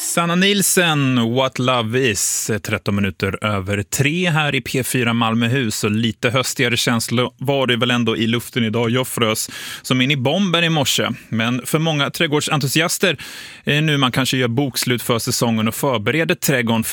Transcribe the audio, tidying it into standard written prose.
Sanna Nielsen, What Love Is, 13 minuter över 3 här i P4 Malmöhus, och lite höstigare känsla var det väl ändå i luften idag. Jag frös som in i bomben i morse, men för många trädgårdsentusiaster nu man kanske gör bokslut för säsongen och förbereder trädgården